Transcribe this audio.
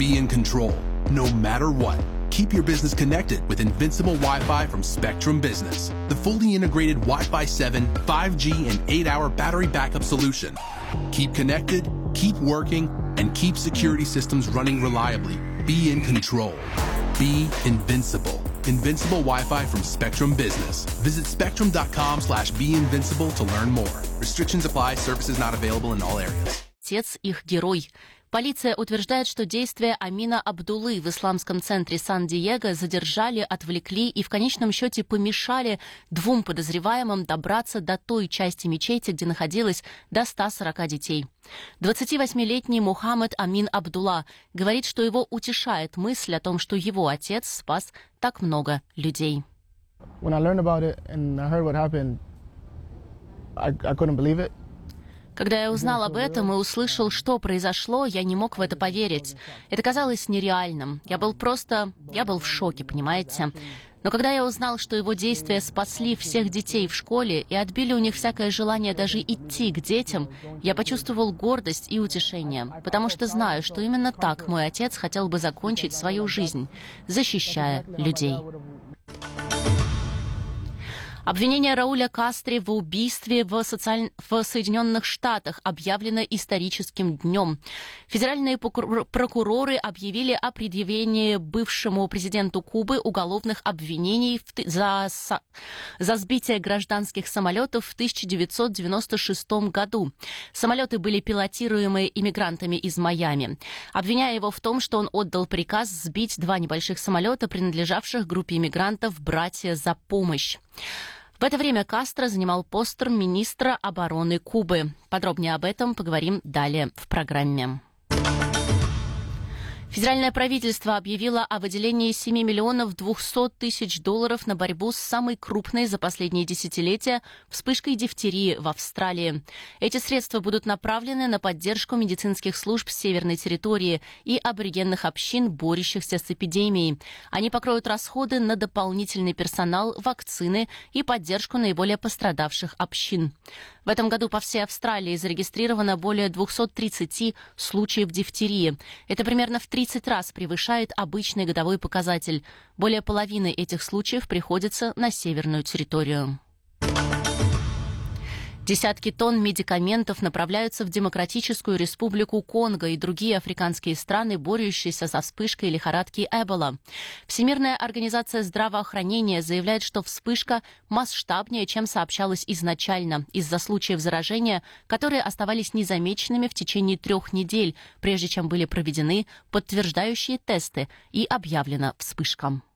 be in control, no matter what. Keep your business connected with Invincible Wi-Fi from Spectrum Business, the fully integrated Wi-Fi 7, 5G, and 8-hour battery backup solution. Keep connected, keep working, and keep security systems running reliably. Be in control. Be invincible. Invincible Wi-Fi from Spectrum Business. Visit spectrum.com/beinvincible to learn more. Restrictions apply. Services not available in all areas. Отец их герой. Полиция утверждает, что действия Амина Абдуллы в исламском центре Сан-Диего задержали, отвлекли и в конечном счете помешали двум подозреваемым добраться до той части мечети, где находилось до 140 детей. 28-летний Мухаммад Амин Абдулла говорит, что его утешает мысль о том, что его отец спас так много людей. Когда я узнал об этом и услышал, что произошло, я не мог в это поверить. Это казалось нереальным. Я был в шоке, понимаете? Но когда я узнал, что его действия спасли всех детей в школе и отбили у них всякое желание даже идти к детям, я почувствовал гордость и утешение, потому что знаю, что именно так мой отец хотел бы закончить свою жизнь, защищая людей. Обвинение Рауля Кастро в убийстве в Соединенных Штатах объявлено историческим днем. Федеральные прокуроры объявили о предъявлении бывшему президенту Кубы уголовных обвинений за сбитие гражданских самолетов в 1996 году. Самолеты были пилотируемы иммигрантами из Майами. Обвиняя его в том, что он отдал приказ сбить 2 небольших самолета, принадлежавших группе иммигрантов «Братья за помощь». В это время Кастро занимал пост министра обороны Кубы. Подробнее об этом поговорим далее в программе. Федеральное правительство объявило о выделении 7 миллионов 200 тысяч долларов на борьбу с самой крупной за последние десятилетия вспышкой дифтерии в Австралии. Эти средства будут направлены на поддержку медицинских служб северной территории и аборигенных общин, борющихся с эпидемией. Они покроют расходы на дополнительный персонал, вакцины и поддержку наиболее пострадавших общин. В этом году по всей Австралии зарегистрировано более 230 случаев дифтерии. Это примерно в 30 раз превышает обычный годовой показатель. Более половины этих случаев приходится на северную территорию. Десятки тонн медикаментов направляются в Демократическую Республику Конго и другие африканские страны, борющиеся со вспышкой лихорадки Эбола. Всемирная организация здравоохранения заявляет, что вспышка масштабнее, чем сообщалось изначально, из-за случаев заражения, которые оставались незамеченными в течение 3 недель, прежде чем были проведены подтверждающие тесты и объявлена вспышка.